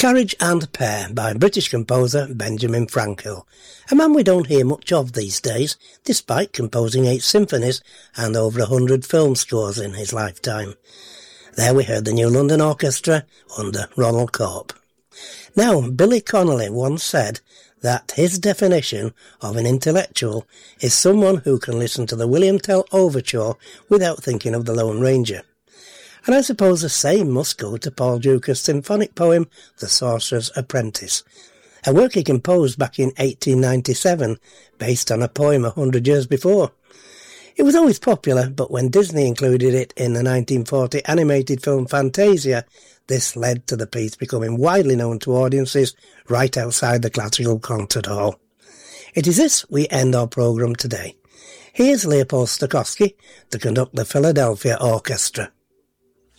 Carriage and Pair by British composer Benjamin Frankel, a man we don't hear much of these days, despite composing 8 symphonies and over 100 film scores in his lifetime. There we heard the New London Orchestra under Ronald Corp. Now, Billy Connolly once said that his definition of an intellectual is someone who can listen to the William Tell Overture without thinking of the Lone Ranger. And I suppose the same must go to Paul Dukas' symphonic poem The Sorcerer's Apprentice, a work he composed back in 1897 based on a poem 100 years before. It was always popular, but when Disney included it in the 1940 animated film Fantasia, this led to the piece becoming widely known to audiences right outside the classical concert hall. It is this we end our programme today. Here's Leopold Stokowski to conduct the Philadelphia Orchestra.